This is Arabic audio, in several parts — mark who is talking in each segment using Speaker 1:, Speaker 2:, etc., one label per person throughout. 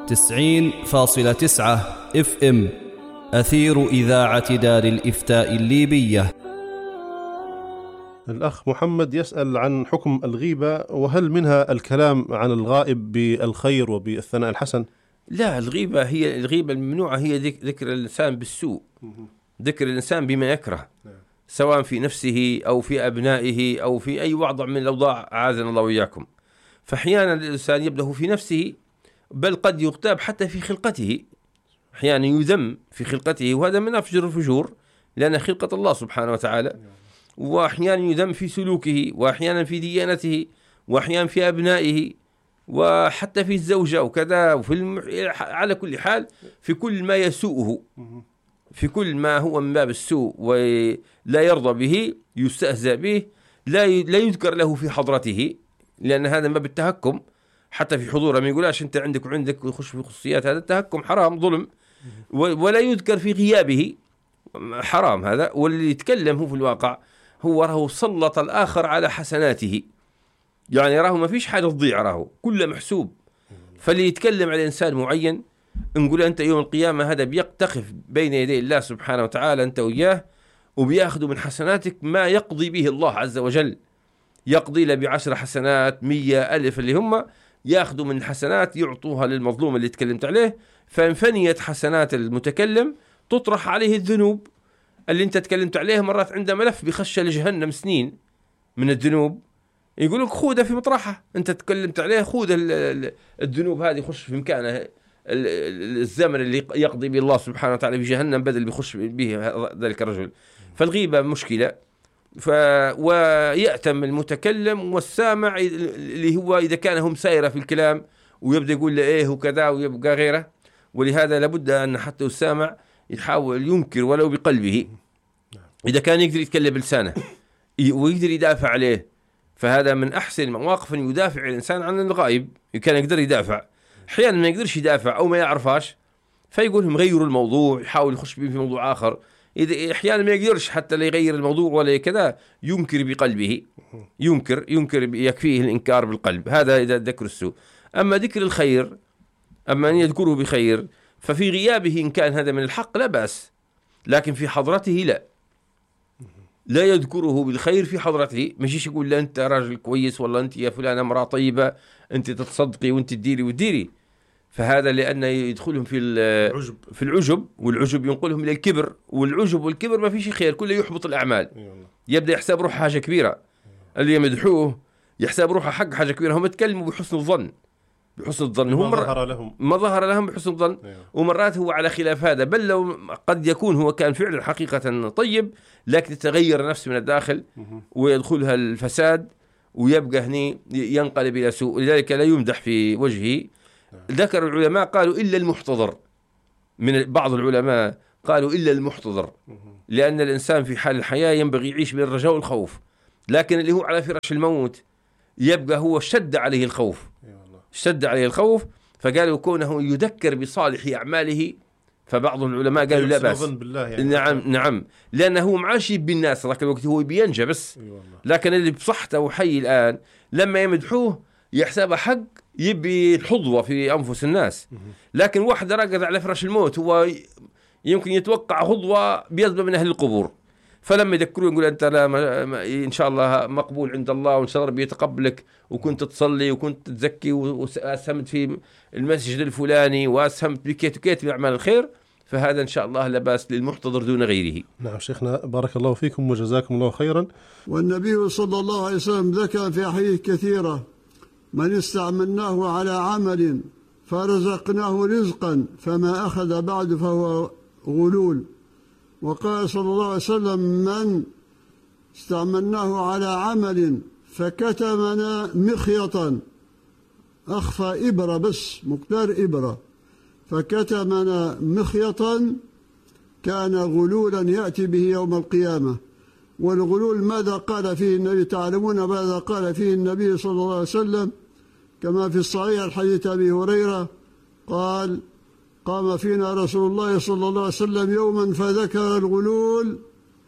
Speaker 1: 90.9 FM أثير إذاعة دار الإفتاء الليبية.
Speaker 2: الأخ محمد يسأل عن حكم الغيبة، وهل منها الكلام عن الغائب بالخير وبالثناء الحسن؟
Speaker 3: لا، الغيبة الممنوعة هي ذكر الإنسان بالسوء، ذكر الإنسان بما يكره، سواء في نفسه أو في أبنائه أو في أي وضع من الأوضاع، أعاذنا الله وإياكم. فأحيانا الإنسان يبدأ في نفسه، بل قد يغتاب حتى في خلقته، أحيانا يذم في خلقته، وهذا من أفجر الفجور، لأن خلقة الله سبحانه وتعالى. وأحيانا يذم في سلوكه، وأحيانا في ديانته، وأحيانا في أبنائه، وحتى في الزوجة وكذا، على كل حال في كل ما يسوءه، في كل ما هو من باب السوء ولا يرضى به، يستهزأ به، لا يذكر له في حضرته، لأن هذا من باب التهكم. حتى في حضوره ما يقولش أنت عندك وعندك، ويخش في خصوصيات، هذا التهكم حرام ظلم. ولا يذكر في غيابه، حرام هذا. واللي يتكلم هو في الواقع هو سلط الآخر على حسناته، يعني راه ما فيش حاجة تضيع، راه كله محسوب. فاللي يتكلم على إنسان معين نقول أنت يوم القيامة هذا بيقتخف بين يدي الله سبحانه وتعالى أنت وياه، وبيأخذ من حسناتك ما يقضي به الله عز وجل. يقضي له ب10 حسنات، 100 ألف، اللي هم يأخذوا من حسنات يعطوها للمظلوم اللي تكلمت عليه. فإن فنيت حسنات المتكلم تطرح عليه الذنوب اللي انت تكلمت عليه. مرات عنده ملف بيخش لجهنم سنين من الذنوب، يقول لك خذها في مطرحها، انت تكلمت عليه، خذ الذنوب هذه، يخش في مكانه الزمن اللي يقضي به الله سبحانه وتعالى في جهنم، بدل بيخش به ذلك الرجل. فالغيبة مشكلة. ويأتم المتكلم والسامع، اللي هو إذا كان هم سائرة في الكلام ويبدأ يقول له إيه وكذا ويبقى غيره. ولهذا لابد أن حتى السامع يحاول ينكر ولو بقلبه، إذا كان يقدر يتكلم بلسانه ويقدر يدافع عليه، فهذا من أحسن المواقف أن يدافع الإنسان عن الغائب. كان يقدر يدافع، أحيانا ما يقدرش يدافع أو ما يعرفاش، فيقولهم غيروا الموضوع، يحاول يخش به في موضوع آخر. إذا أحيانا ما يقدرش حتى لا يغير الموضوع ولا كذا، ينكر بقلبه، ينكر يكفيه الإنكار بالقلب. هذا إذا ذكر السوء. أما ذكر الخير، أما أن يذكره بخير، ففي غيابه إن كان هذا من الحق لا بأس، لكن في حضرته لا يذكره بالخير في حضرته. مشيش يقول لا أنت راجل كويس، والله أنت يا فلان امرأة طيبة، أنت تتصدقي وأنت تديري وتديري. فهذا لأن يدخلهم في العجب، والعجب ينقلهم إلى الكبر، والعجب والكبر ما فيش خير، كله يحبط الأعمال. يبدأ يحسب روحه حاجة كبيرة، اللي يمدحوه يحسب روحه حق حاجة كبيرة. هم يتكلموا بحسن الظن، ما ظهر لهم بحسن الظن. ومرات هو على خلاف هذا، بل لو قد يكون هو كان فعلا حقيقة طيب، لكن تتغير نفسه من الداخل ويدخلها الفساد، ويبقى هني ينقلب إلى سوء. لذلك لا يمدح في وجهه. ذكر العلماء قالوا إلا المحتضر، من بعض العلماء قالوا إلا المحتضر، لأن الإنسان في حال الحياة ينبغي يعيش بين الرجاء والخوف، لكن اللي هو على فراش الموت يبقى هو شد عليه الخوف. فقالوا كونه يذكر بصالح أعماله، فبعض العلماء قالوا لا بأس. يعني نعم، لأنه معاشي بالناس ذاك الوقت هو بينجى بس. لكن اللي بصحته وحي الآن لما يمدحوه يحسب حق، يبي الحظوة في أنفس الناس. لكن واحد رقد على فراش الموت هو يمكن يتوقع حظوة بيصبح من أهل القبور، فلما يذكروه يقول أنت لا إن شاء الله مقبول عند الله، وإن شاء الله ربي يتقبلك، وكنت تصلي وكنت تزكي وأسهمت في المسجد الفلاني وأسهمت بكيت وكيت من أعمال الخير، فهذا إن شاء الله لا بأس للمحتضر دون غيره.
Speaker 2: نعم شيخنا، بارك الله فيكم وجزاكم الله خيرا.
Speaker 4: والنبي صلى الله عليه وسلم ذكر في أحاديث كثيرة: من استعملناه على عمل فرزقناه رزقا فما أخذ بعد فهو غلول. وقال صلى الله عليه وسلم: من استعملناه على عمل فكتمنا مخيطا، أخفى إبرة بس، مقدار إبرة، فكتمنا مخيطا كان غلولا يأتي به يوم القيامة. والغلول ماذا قال فيه النبي؟ تعلمون ماذا قال فيه النبي صلى الله عليه وسلم؟ كما في الصحيح الحديث أبي هريرة قال: قام فينا رسول الله صلى الله عليه وسلم يوما فذكر الغلول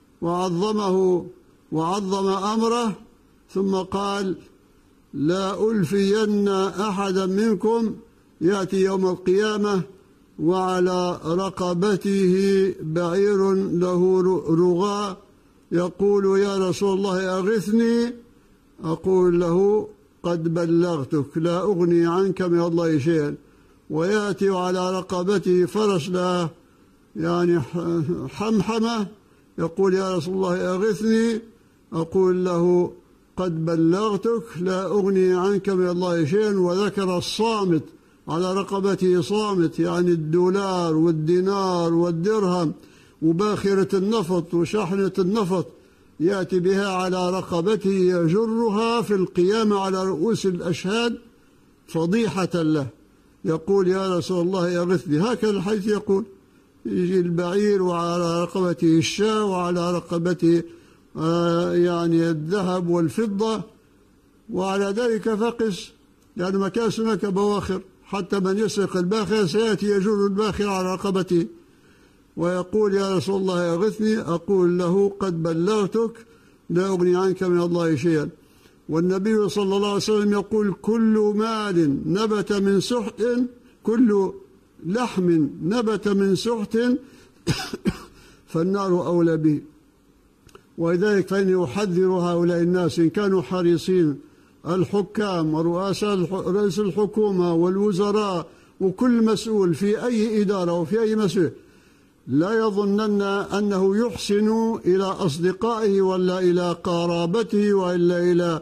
Speaker 4: وعظمه وعظم أمره، ثم قال: لا ألفين أحدا منكم يأتي يوم القيامة وعلى رقبته بعير له رغاء، يقول يا رسول الله أغثني، أقول له قد بلغتك لا أغني عنك من الله شيئا. ويأتي على رقبته فرس له يعني حمحمة، يقول يا رسول الله أغثني، أقول له قد بلغتك لا أغني عنك من الله شيئا. وذكر الصامت على رقبته، صامت يعني الدولار والدينار والدرهم وباخرة النفط وشحنة النفط، يأتي بها على رقبته يجرها في القيامة على رؤوس الأشهاد فضيحة له، يقول يا رسول الله أغثني. هكذا الحديث يقول، يجي البعير وعلى رقبته الشاة وعلى رقبته يعني الذهب والفضة، وعلى ذلك فقس يعني ما كان هناك بواخر، حتى من يسرق الباخر سيأتي يجر الباخر على رقبته ويقول يا رسول الله أغثني، أقول له قد بلغتك لا أغني عنك من الله شيئا. والنبي صلى الله عليه وسلم يقول كل مال نبت من سحت، كل لحم نبت من سحت فالنار أولى به. ولذلك فإني أحذر هؤلاء الناس إن كانوا حريصين، الحكام ورئيس الحكومة والوزراء وكل مسؤول في أي إدارة وفي أي مسؤول، لا يظنن أنه يحسن إلى أصدقائه ولا إلى قرابته وإلا إلى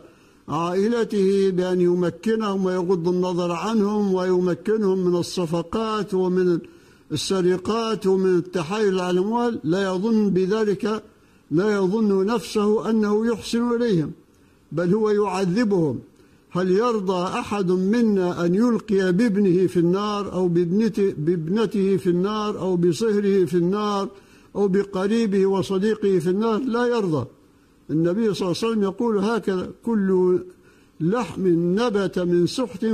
Speaker 4: عائلته بأن يمكنهم ويغض النظر عنهم ويمكنهم من الصفقات ومن السرقات ومن التحايل على الأموال. لا يظن بذلك، لا يظن نفسه أنه يحسن إليهم، بل هو يعذبهم. هل يرضى أحد منا أن يلقي بابنه في النار أو بابنته في النار أو بصهره في النار أو بقريبه وصديقه في النار؟ لا يرضى. النبي صلى الله عليه وسلم يقول هكذا: كل لحم نبت من سحت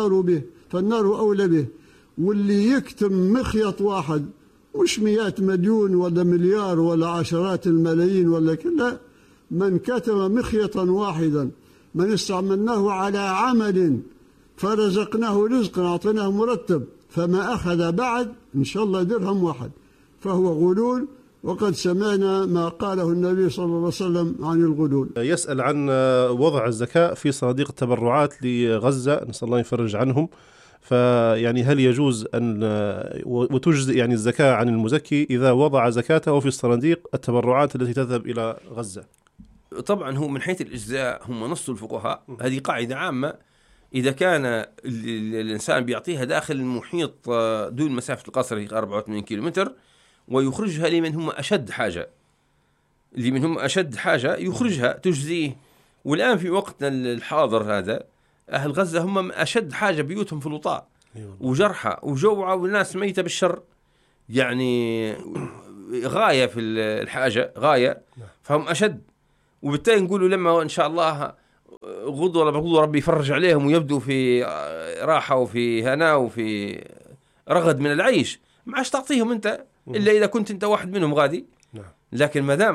Speaker 4: فالنار أولى به. واللي يكتم مخيط واحد، مش 100 مليون ولا مليار ولا عشرات الملايين ولا كلا، من كتم مخيطا واحدا، من استعملناه على عمل فرزقناه رزقا أعطيناه مرتب فما أخذ بعد إن شاء الله درهم واحد فهو غلول. وقد سمعنا ما قاله النبي صلى الله عليه وسلم عن الغلول.
Speaker 2: يسأل عن وضع الزكاة في صناديق التبرعات لغزة، نسأل الله يفرج عنهم. فيعني هل يجوز أن وتجزئ يعني الزكاة عن المزكي إذا وضع زكاته في صناديق التبرعات التي تذهب إلى غزة؟
Speaker 3: طبعا هو من حيث الإجزاء هم نص الفقهاء، هذه قاعدة عامة. إذا كان الإنسان بيعطيها داخل المحيط دون مسافة القصر 84 كيلومتر ويخرجها لمن هم أشد حاجة، لمن هم أشد حاجة يخرجها تجزيه. والآن في وقتنا الحاضر هذا أهل غزة هم أشد حاجة، بيوتهم في الوطاء وجرحى وجوعى والناس ميتة بالشر، يعني غاية في الحاجة غاية، فهم أشد. وبالتالي نقولوا لما إن شاء الله غضوا ولا بغضوا ربي يفرج عليهم ويبدوا في راحة وفي هناء وفي رغد من العيش، ما عادش تعطيهم أنت إلا إذا كنت أنت واحد منهم غادي. لكن ما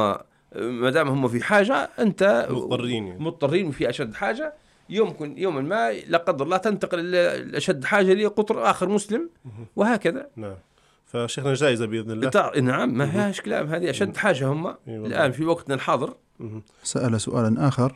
Speaker 3: دام هم في حاجة أنت مضطرين في أشد حاجة، يوما ما لا قدر الله تنتقل لأشد حاجة لقطر آخر مسلم وهكذا.
Speaker 2: نعم. فشيخنا جائزة بإذن الله.
Speaker 3: نعم، ما فيهاش كلام، هذه أشد حاجة هم الآن في وقتنا الحاضر.
Speaker 5: سأل سؤالا آخر،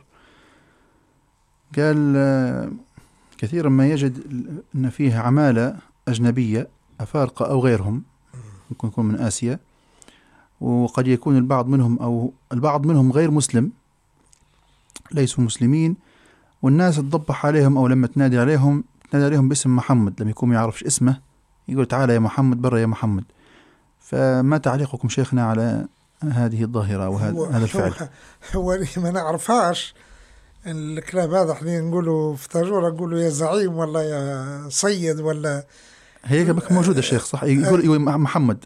Speaker 5: قال كثيرا ما يجد أن فيه عمالة أجنبية أفارقة أو غيرهم، ممكن يكون من آسيا، وقد يكون البعض منهم غير مسلم، ليسوا مسلمين، والناس تضبح عليهم أو لما تنادي عليهم باسم محمد، لما يكون يعرفش اسمه يقول تعالى يا محمد، برا يا محمد. فما تعليقكم شيخنا على هذه الظاهرة وهذا الفعل؟
Speaker 6: هو ما نعرفهاش الكلام هذا، احنا نقولوا في تاجورة نقولوا يا زعيم ولا يا سيد ولا
Speaker 5: هيك موجود الشيخ صح، يقول محمد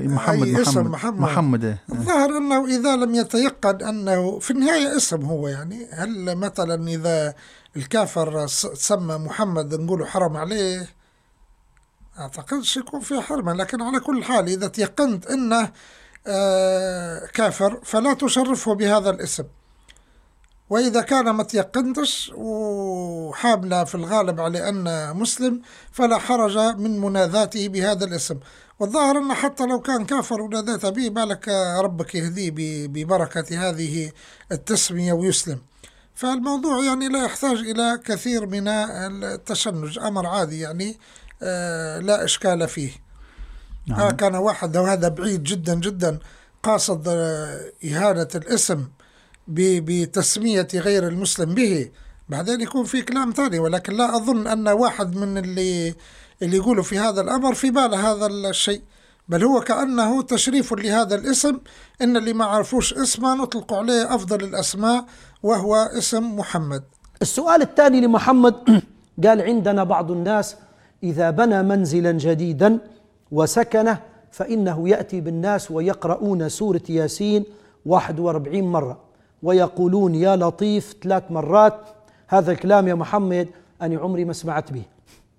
Speaker 6: الظاهر أنه إذا لم يتيقن أنه في النهاية اسم هو، يعني هل مثلا إذا الكافر سمى محمد نقوله حرم عليه؟ أعتقدش يكون فيه حرمة، لكن على كل حال إذا تيقنت أنه كافر فلا تشرفه بهذا الاسم. وإذا كان ما تيقنتش وحاملة في الغالب على أن مسلم فلا حرج من مناداته بهذا الاسم. والظاهر أن حتى لو كان كافر وناديت به بالك ربك يهديه ببركة هذه التسمية ويسلم. فالموضوع يعني لا يحتاج إلى كثير من التشنج، أمر عادي يعني لا إشكال فيه. كان واحد وهذا بعيد جدا جدا قاصد إهانة الاسم بتسمية غير المسلم به، بعدين يكون في كلام ثاني. ولكن لا أظن أن واحد من اللي يقولوا في هذا الأمر في باله هذا الشيء، بل هو كأنه تشريف لهذا الاسم. إن اللي ما عرفوش اسمه نطلق عليه أفضل الأسماء وهو اسم محمد.
Speaker 7: السؤال الثاني لمحمد قال: عندنا بعض الناس إذا بنى منزلا جديدا وسكنه فإنه يأتي بالناس ويقرؤون سورة ياسين 41 مرة ويقولون يا لطيف 3 مرات. هذا الكلام يا محمد أنا عمري ما سمعت به،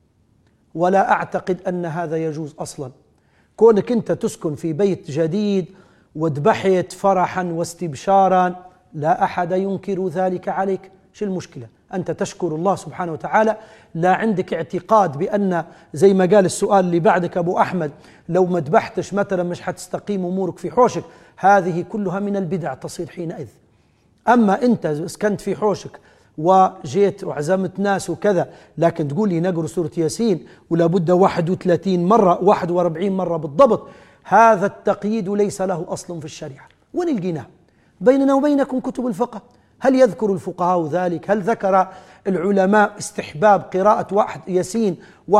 Speaker 7: ولا أعتقد أن هذا يجوز أصلا. كونك أنت تسكن في بيت جديد وذبحت فرحا واستبشارا لا أحد ينكر ذلك عليك، شو المشكلة؟ أنت تشكر الله سبحانه وتعالى، لا عندك اعتقاد بأن زي ما قال السؤال اللي بعدك أبو أحمد لو ما ذبحتش مثلا مش حتستقيم أمورك في حوشك. هذه كلها من البدع تصير حينئذ. أما أنت سكنت في حوشك وجيت وعزمت ناس وكذا، لكن تقول لي نقرأ سورة ياسين ولا بد 31 مرة 41 مرة بالضبط، هذا التقييد ليس له أصل في الشريعة. وين لقيناه؟ بيننا وبينكم كتب الفقه. هل يذكر الفقهاء ذلك؟ هل ذكر العلماء استحباب قراءة ياسين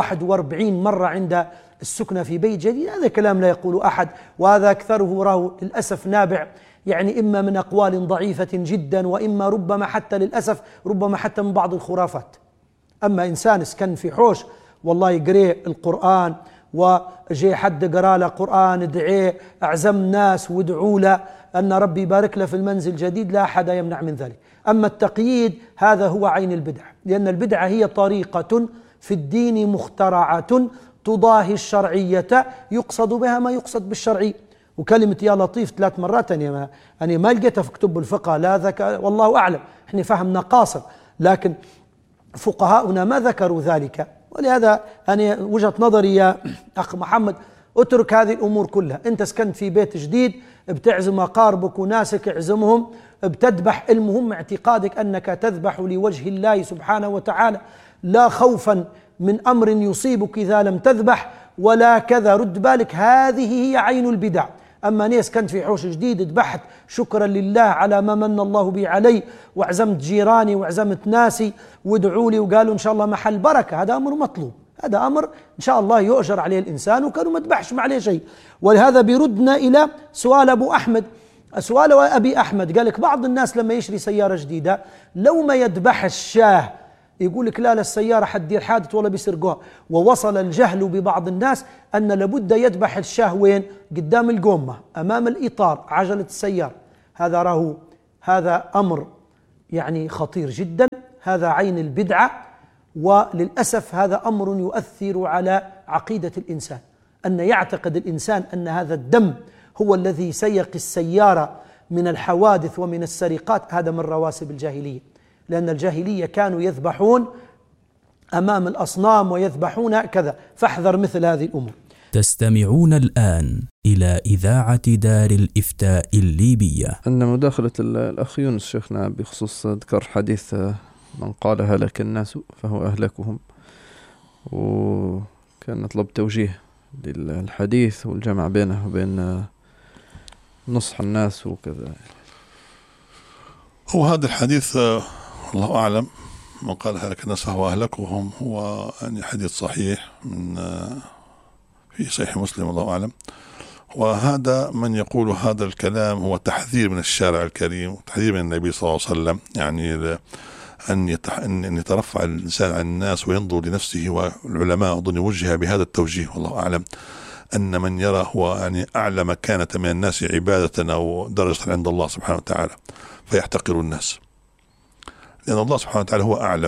Speaker 7: 41 مرة عند السكنة في بيت جديد؟ هذا كلام لا يقول أحد، وهذا أكثره راه للأسف نابع يعني إما من أقوال ضعيفة جدا، وإما ربما حتى للأسف ربما حتى من بعض الخرافات. أما إنسان سكن في حوش والله يقرأ القرآن وجي حد قرأ له قرآن ادعيه، أعزم ناس وادعوا له أن ربي يبارك له في المنزل الجديد، لا أحد يمنع من ذلك. أما التقييد هذا هو عين البدع، لأن البدعة هي طريقة في الدين مخترعة تضاهي الشرعية يقصد بها ما يقصد بالشرعي. وكلمة يا لطيف 3 مرات أنا ما لقيتها في كتب الفقه، لا ذكر والله أعلم، إحنا فهمنا قاصر، لكن فقهاؤنا ما ذكروا ذلك. ولهذا أنا وجهة نظري يا أخ محمد اترك هذه الأمور كلها. أنت سكنت في بيت جديد، بتعزم أقاربك وناسك، اعزمهم، بتذبح، المهم اعتقادك أنك تذبح لوجه الله سبحانه وتعالى، لا خوفا من أمر يصيبك إذا لم تذبح ولا كذا. رد بالك، هذه هي عين البدع. أما ناس كنت في حوش جديد ذبحت شكرا لله على ما من الله بي علي، وعزمت جيراني وعزمت ناسي وادعوا لي وقالوا إن شاء الله محل بركة، هذا أمر مطلوب، هذا أمر إن شاء الله يؤجر عليه الإنسان، وكانوا ما ذبحش ما عليه شيء. ولهذا بيردنا إلى سؤال أبو أحمد، سؤال أبي أحمد قال لك بعض الناس لما يشري سيارة جديدة لو ما يذبح الشاه يقول لك لا السيارة حتدير حادث ولا بيسرقوها. ووصل الجهل ببعض الناس أن لابد يذبح الشاه وين؟ قدام القومة، أمام الإطار، عجلة السيارة. هذا أمر يعني خطير جدا، هذا عين البدعة. وللأسف هذا أمر يؤثر على عقيدة الإنسان، أن يعتقد الإنسان أن هذا الدم هو الذي سيقي السيارة من الحوادث ومن السرقات. هذا من رواسب الجاهلية، لأن الجاهلية كانوا يذبحون أمام الأصنام ويذبحون كذا، فاحذر مثل هذه الأمور.
Speaker 8: تستمعون الآن إلى إذاعة دار الإفتاء الليبية.
Speaker 9: أن مداخلة الأخ يونس شيخنا بخصوص ذكر حديث من قال هلك الناس فهو أهلكهم، وكان نطلب توجيه للحديث والجمع بينه وبين نصح الناس وكذا.
Speaker 10: هو هذا الحديث الله أعلم من قال هلك الناس فهو أهلكهم، هو يعني حديث صحيح من في صحيح مسلم الله أعلم. وهذا من يقول هذا الكلام هو تحذير من الشارع الكريم وتحذير من النبي صلى الله عليه وسلم، يعني أن يترفع الإنسان عن الناس وينظر لنفسه. والعلماء أظن يوجه بهذا التوجيه والله أعلم، أن من يرى هو يعني أعلى مكانة من الناس عبادة أو درجة عند الله سبحانه وتعالى فيحتقر الناس، لأن الله سبحانه وتعالى هو أعلم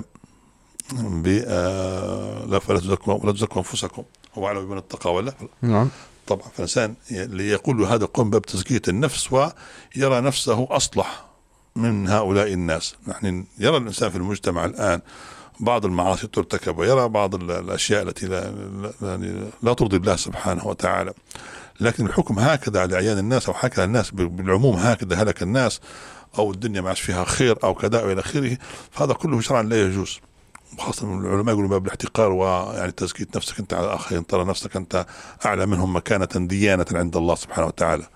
Speaker 10: فلا تزكوا أنفسكم هو أعلم بمن اتقى ولا.
Speaker 9: نعم
Speaker 10: طبعا، فالإنسان اللي يقول هذا قم باب تزكية النفس ويرى نفسه أصلح من هؤلاء الناس. نحن يرى الإنسان في المجتمع الآن بعض المعاصي ترتكب، ويرى بعض الأشياء التي لا ترضي الله سبحانه وتعالى، لكن الحكم هكذا على أعيان الناس أو هكذا الناس بالعموم، هكذا هلك الناس أو الدنيا ما عادش فيها خير أو كذا وإلى آخره، فهذا كله شرعا لا يجوز. خاصة العلماء يقولوا باب الاحتقار ويعني تزكية نفسك أنت على الآخرين، ترى نفسك أنت أعلى منهم مكانة ديانة عند الله سبحانه وتعالى.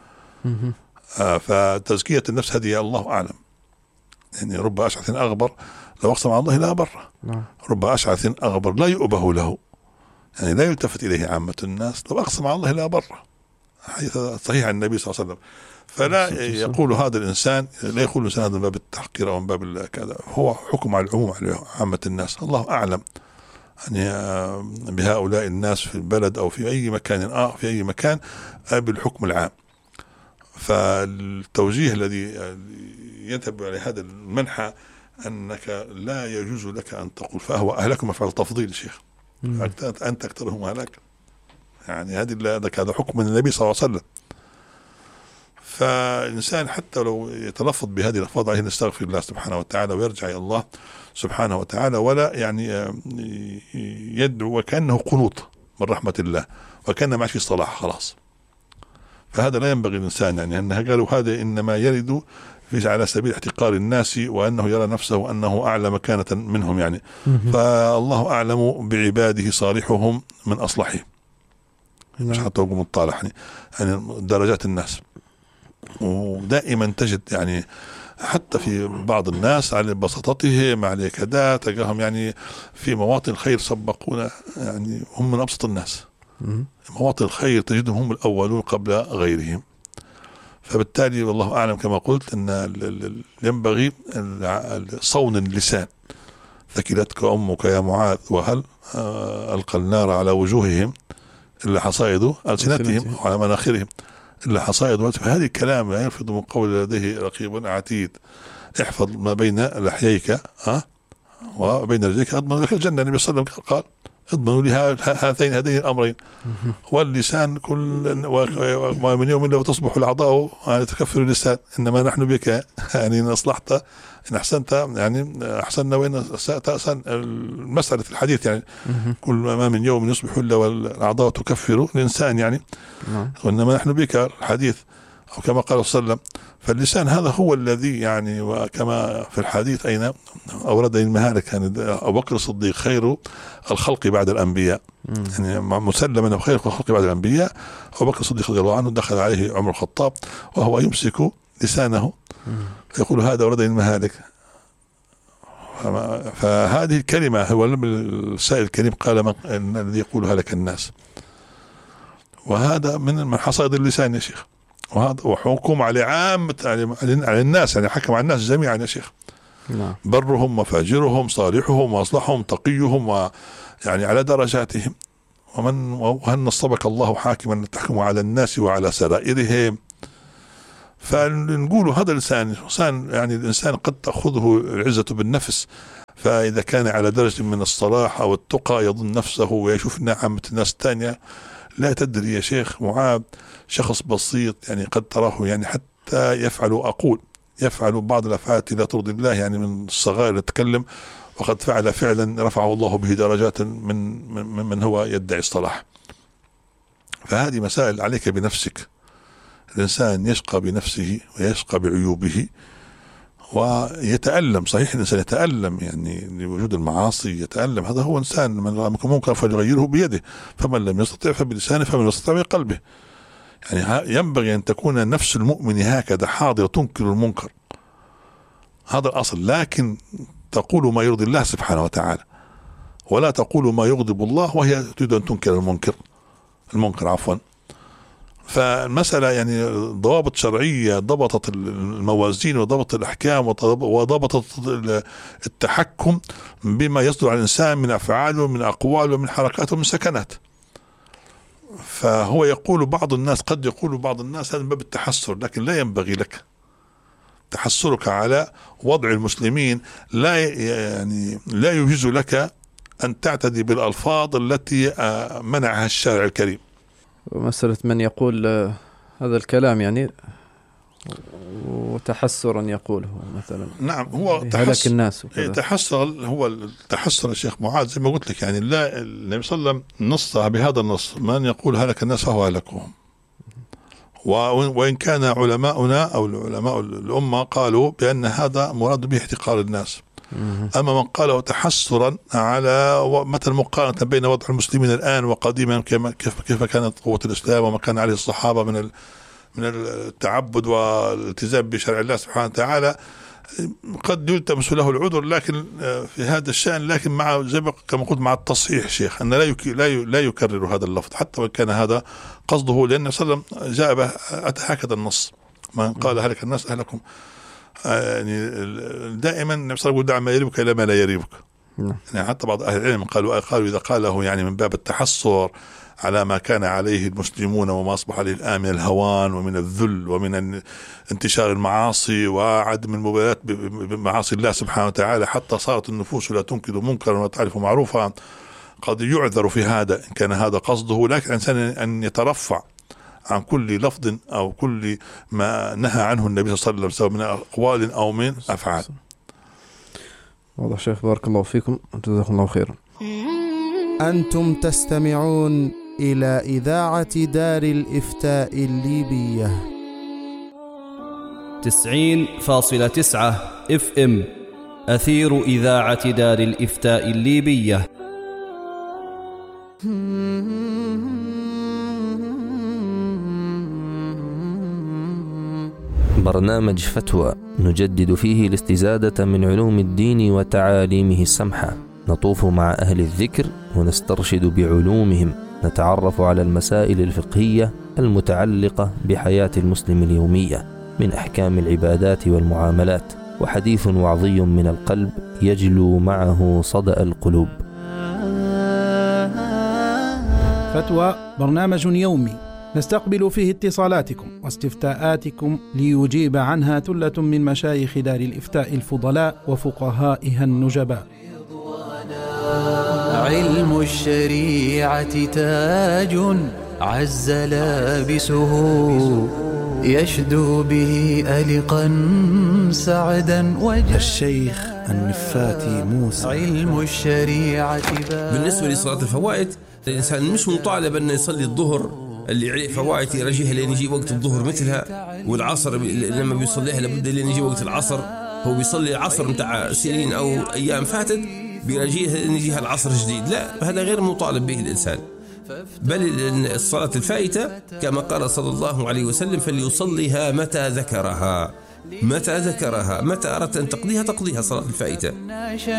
Speaker 10: فتزكية النفس هذه الله أعلم. يعني رب أشعث أغبر لو أقسم على الله لا بر، رب أشعث أغبر لا يؤبه له، يعني لا يلتفت إليه عامة الناس، لو أقسم على الله لا بر، حديث صحيح عن النبي صلى الله عليه وسلم. فلا يقول هذا الإنسان، لا يقول الإنسان هذا من باب التحقير أو من باب كذا، هو حكم على العموم على عامة الناس. الله أعلم يعني بهؤلاء الناس في البلد أو في أي مكان في أي مكان بالحكم العام. فالتوجيه الذي يذهب على هذا المنحى أنك لا يجوز لك أن تقول فهو أهلك مفعل تفضيل شيخ، أنت أكثرهم هلاك، يعني هذا حكم من النبي صلى الله عليه وسلم. فالإنسان حتى لو يتلفظ بهذه الألفاظ عليه نستغفر الله سبحانه وتعالى ويرجع إلى الله سبحانه وتعالى، ولا يعني يدعو وكأنه قنوط من رحمة الله، وكأنه ما في صلاح خلاص. فهذا لا ينبغي الإنسان، يعني أنها قالوا هذا إنما يرد على سبيل احتقار الناس، وأنه يرى نفسه أنه أعلى مكانة منهم يعني. فالله أعلم بعباده صالحهم من أصلحهم، مش حتى أقول مطالح يعني درجات الناس. ودائما تجد يعني حتى في بعض الناس على بساطتهم على كذا تلقاهم يعني في مواطن الخير سبقونا، يعني هم من أبسط الناس. مواطن الخير تجدهم هم الأولون قبل غيرهم. فبالتالي والله أعلم كما قلت أن ينبغي صون اللسان. ثكلتك أمك يا معاذ وهل ألقى النار على وجوههم إلا حصائد ألسنتهم وعلى مناخرهم إلا حصائد. فهذه الكلام لا يلفظ من قول لديه رقيب عتيد. احفظ ما بين لحييك وبين رجليك أضمن لك الجنة. النبي صلى الله عليه وسلم قال اضمنوا لي هذين الأمرين. واللسان ومن يوم إلا وتصبح الأعضاء تكفر اللسان، إنما نحن بك يعني إن أصلحت إن أحسنت يعني أحسننا وإن أسأت أحسن. مسألة الحديث يعني كل ما من يوم يصبح إلا والأعضاء تكفر الإنسان يعني، وإنما نحن بك الحديث أو كما قال صلى الله عليه وسلم. فاللسان هذا هو الذي يعني، وكما في الحديث أين أورد المهالك يعني أبو بكر الصديق خير الخلق بعد الأنبياء، يعني مسلما أنه خير الخلق بعد الأنبياء. أبو بكر الصديق رضي الله عنه دخل عليه عمر الخطاب وهو يمسك لسانه يقول هذا أورد المهالك. فهذه الكلمة هو السائل الكريم قال الذي يقول هلك الناس، وهذا من حصائد اللسان يا شيخ. وهذا وحكم على عامة على الناس، يعني حكم على الناس جميعا يا شيخ. برهم وفاجرهم صالحهم واصلحهم تقيهم ويعني على درجاتهم. وهل نصبك الله حاكما تحكم على الناس وعلى سرائرهم. فنقول هذا الإنسان يعني الإنسان قد تأخذه العزة بالنفس، فإذا كان على درجة من الصلاح أو التقى يظن نفسه ويشوف عامة الناس الثانية. لا تدري يا شيخ معاذ، شخص بسيط يعني قد تراه يعني حتى يفعل بعض الأفعال التي لا ترضي الله، يعني من الصغائر يتكلم، وقد فعل فعلا رفعه الله به درجات من هو يدعي الصلاح. فهذه مسائل عليك بنفسك. الإنسان يشقى بنفسه ويشقى بعيوبه ويتألم. صحيح الإنسان يتألم يعني لوجود المعاصي، يتألم. هذا هو إنسان من رأى منكم منكرا فليغيره بيده، فمن لم يستطع فبلسانه، فمن لم يستطع بقلبه. يعني ينبغي أن تكون نفس المؤمن هكذا حاضرة تنكر المنكر، هذا الأصل. لكن تقول ما يرضي الله سبحانه وتعالى، ولا تقول ما يغضب الله وهي تريد أن تنكر المنكر عفوا. فالمسألة يعني ضوابط شرعية ضبطت الموازين وضبطت الأحكام وضبطت التحكم بما يصدر عن الإنسان من أفعاله من أقواله من حركاته من سكنات. فهو يقول بعض الناس قد يقول بعض الناس هذا من باب التحسر، لكن لا ينبغي لك تحسرك على وضع المسلمين. لا يجوز لك أن تعتدي بالألفاظ التي منعها الشارع الكريم.
Speaker 9: مسألة من يقول هذا الكلام يعني وتحسرا يقوله مثلا.
Speaker 10: نعم، هو
Speaker 9: هلك الناس وكذا.
Speaker 10: تحسر، هو التحسر الشيخ معاذ زي ما قلت لك، يعني لا، النبي صلى الله عليه وسلم نص بهذا النص: من يقول هلك الناس فهو هلكهم. وإن كان علماؤنا أو العلماء الأمة قالوا بأن هذا مراد به احتقار الناس، أما من قاله تحسرا على مثل مقارنة بين وضع المسلمين الآن وقديما كيف كانت قوة الإسلام وما كان عليه الصحابة من التعبد والالتزام بشرع الله سبحانه وتعالى، قد يلتمس له العذر لكن في هذا الشأن، لكن مع زي كما قلت مع التصحيح شيخ أن لا يكرر هذا اللفظ حتى وإن كان هذا قصده، لأن صلى الله عليه وسلم جاء به أتى هكذا النص: من قال هلك الناس أهلكم. يعني دائما النبي صلى الله عليه وسلم يقول: دع ما يريبك إلى ما لا يريبك. يعني حتى بعض أهل العلم قالوا إذا قاله يعني من باب التحسر على ما كان عليه المسلمون وما أصبح عليه الآن من الهوان ومن الذل ومن انتشار المعاصي وعدم المبالاة بمعاصي الله سبحانه وتعالى، حتى صارت النفوس لا تنكر منكرا وتعرف معروفا، قد يعذر في هذا إن كان هذا قصده. لكن الإنسان أن يترفع عن كل لفظ أو كل ما نهى عنه النبي صلى الله عليه وسلم سواء من أقوال أو من أفعال.
Speaker 9: واضح شيخ، بارك الله فيكم، جزاكم الله خيرا.
Speaker 1: أنتم تستمعون إلى إذاعة دار الإفتاء الليبية 90.9 FM، أثير إذاعة دار الإفتاء الليبية.
Speaker 11: برنامج فتوى نجدد فيه الاستزادة من علوم الدين وتعاليمه السمحة، نطوف مع أهل الذكر ونسترشد بعلومهم، نتعرف على المسائل الفقهية المتعلقة بحياة المسلم اليومية من أحكام العبادات والمعاملات، وحديث وعظي من القلب يجلو معه صدأ القلوب.
Speaker 12: فتوى برنامج يومي نستقبل فيه اتصالاتكم واستفتاءاتكم ليجيب عنها ثلة من مشايخ دار الإفتاء الفضلاء وفقهائها النجباء.
Speaker 13: علم الشريعة تاج عز لابسه، يشدو به ألقا سعدا وجه.
Speaker 12: الشيخ النفاتي موسى.
Speaker 13: علم الشريعة
Speaker 3: بالنسبة لصلاة الفوائد، الإنسان مش مطالب أن يصلي الظهر اللي عليه فوائد يرجيها لين يجي وقت الظهر مثلها، والعصر لما بيصليها لابد لين يجي وقت العصر. هو بيصلي العصر متاع سنين أو أيام فاتت بيرجيها لين يجيها العصر جديد، لا، هذا غير مطالب به الإنسان. بل الصلاة الفائتة كما قال صلى الله عليه وسلم: فليصليها متى ذكرها. متى أردت أن تقضيها صلاة الفائتة.